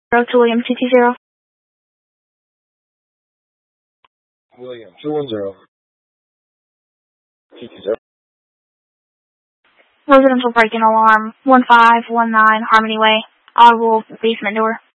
to William 220. William 210. 220. Residential break-in alarm, 1519 Harmony Way, audible basement door.